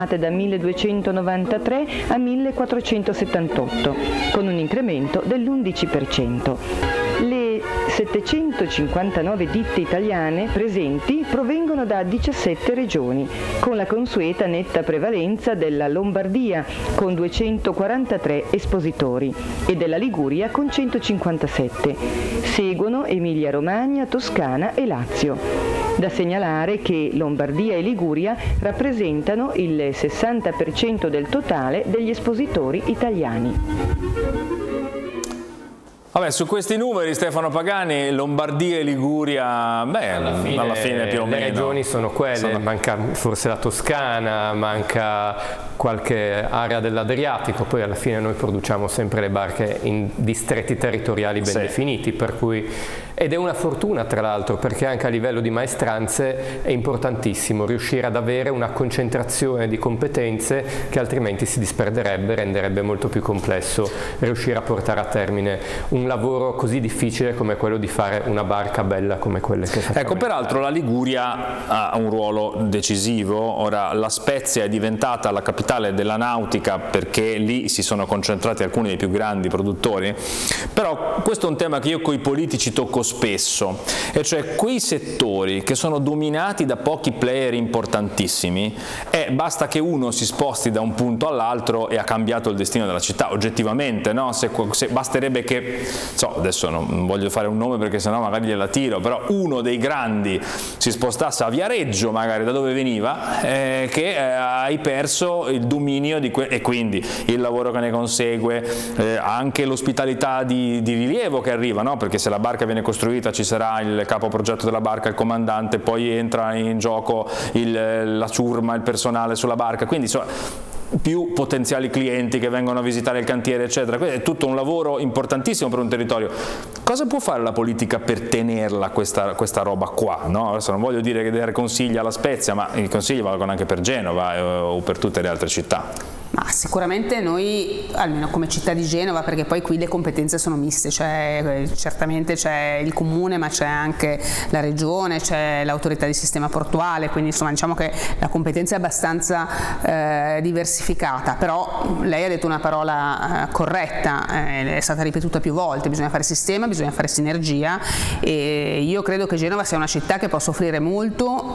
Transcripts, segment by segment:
da 1.293 a 1.478, con un incremento dell'11%. Le 759 ditte italiane presenti provengono da 17 regioni, con la consueta netta prevalenza della Lombardia, con 243 espositori, e della Liguria con 157. Seguono Emilia-Romagna, Toscana e Lazio. Da segnalare che Lombardia e Liguria rappresentano il 60% del totale degli espositori italiani. Vabbè, su questi numeri, Stefano Pagani, Lombardia e Liguria, alla fine più o meno. Le regioni sono quelle, manca forse la Toscana, manca qualche area dell'Adriatico, poi alla fine noi produciamo sempre le barche in distretti territoriali ben definiti, per cui, ed è una fortuna tra l'altro, perché anche a livello di maestranze è importantissimo riuscire ad avere una concentrazione di competenze che altrimenti si disperderebbe, renderebbe molto più complesso riuscire a portare a termine un lavoro così difficile come quello di fare una barca bella come quelle che facciamo. Ecco, peraltro la Liguria ha un ruolo decisivo. Ora, La Spezia è diventata la capitale della nautica perché lì si sono concentrati alcuni dei più grandi produttori, però questo è un tema che io coi politici tocco spesso, e cioè quei settori che sono dominati da pochi player importantissimi, basta che uno si sposti da un punto all'altro e ha cambiato il destino della città, oggettivamente, no? Se basterebbe che, adesso non voglio fare un nome perché sennò magari gliela tiro, però uno dei grandi si spostasse a Viareggio, magari da dove veniva, che hai perso il dominio e quindi il lavoro che ne consegue, anche l'ospitalità di rilievo che arriva, no? Perché se la barca viene costruita ci sarà il capo progetto della barca, il comandante, poi entra in gioco la ciurma, il personale sulla barca, quindi più potenziali clienti che vengono a visitare il cantiere, eccetera. Quindi è tutto un lavoro importantissimo per un territorio. Cosa può fare la politica per tenerla questa roba qua? No? Adesso non voglio dire che dare consigli alla Spezia, ma i consigli valgono anche per Genova o per tutte le altre città. Ma sicuramente noi, almeno come città di Genova, perché poi qui le competenze sono miste, certamente c'è il comune, ma c'è anche la regione, c'è l'autorità di sistema portuale, quindi insomma diciamo che la competenza è abbastanza diversificata, però lei ha detto una parola corretta, è stata ripetuta più volte: bisogna fare sistema, bisogna fare sinergia, e io credo che Genova sia una città che possa offrire molto,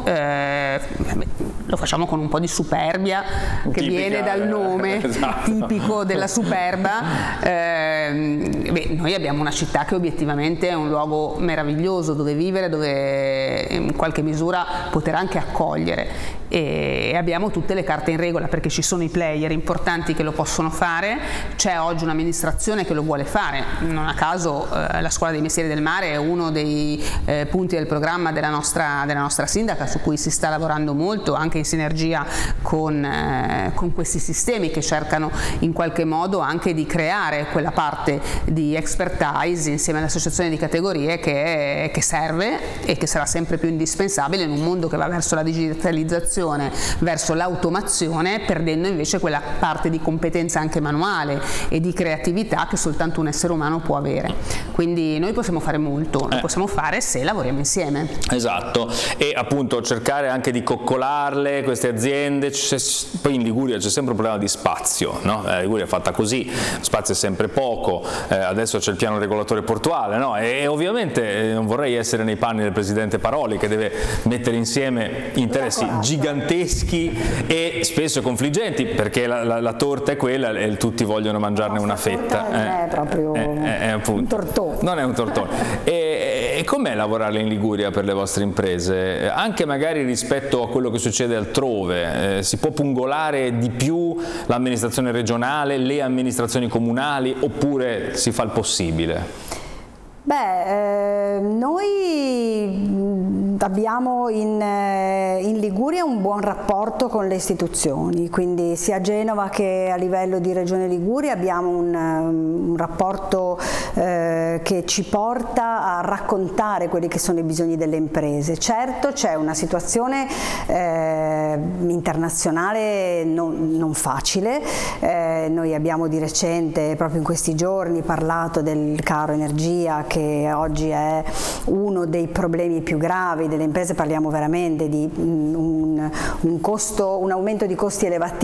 lo facciamo con un po' di superbia che viene dal nome tipico della superba. Noi abbiamo una città che obiettivamente è un luogo meraviglioso dove vivere, dove in qualche misura poter anche accogliere, e abbiamo tutte le carte in regola perché ci sono i player importanti che lo possono fare, c'è oggi un'amministrazione che lo vuole fare. Non a caso la Scuola dei Mestieri del Mare è uno dei punti del programma della nostra sindaca, su cui si sta lavorando molto anche in sinergia con questi sistemi che cercano in qualche modo anche di creare quella parte di expertise insieme alle associazioni di categorie che serve e che sarà sempre più indispensabile in un mondo che va verso la digitalizzazione, verso l'automazione, perdendo invece quella parte di competenza anche manuale e di creatività che soltanto un essere umano può avere. Quindi noi possiamo fare molto, lo possiamo fare se lavoriamo insieme. Esatto, e appunto cercare anche di coccolarle queste aziende. Poi in Liguria c'è sempre un problema di spazio, no? La Liguria è fatta così, spazio è sempre poco, adesso c'è il piano regolatore portuale, no? E ovviamente non vorrei essere nei panni del presidente Paroli, che deve mettere insieme interessi giganteschi e spesso confliggenti, perché la torta è quella e tutti vogliono mangiarne una fetta. Non è proprio un tortone. Non è un tortone. E com'è lavorare in Liguria per le vostre imprese? Anche magari rispetto a quello che succede altrove, si può pungolare di più l'amministrazione regionale, le amministrazioni comunali, oppure si fa il possibile? Noi abbiamo in Liguria un buon rapporto con le istituzioni, quindi sia a Genova che a livello di Regione Liguria abbiamo un rapporto che ci porta a raccontare quelli che sono i bisogni delle imprese. Certo, c'è una situazione internazionale non facile, noi abbiamo di recente, proprio in questi giorni, parlato del caro energia, che oggi è uno dei problemi più gravi delle imprese. Parliamo veramente di un aumento di costi elevatissimi